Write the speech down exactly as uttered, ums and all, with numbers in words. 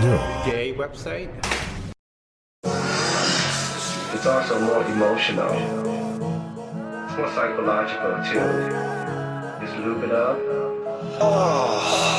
do. Gay website? It's also more emotional. It's more psychological too. Just loop it up. Oh.